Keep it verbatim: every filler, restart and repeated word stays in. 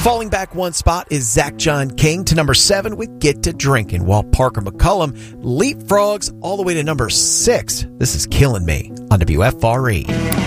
Falling back one spot is Zach John King to number seven with Get to Drinking, while Parker McCullum leapfrogs all the way to number six. This is Killing Me on W F R E.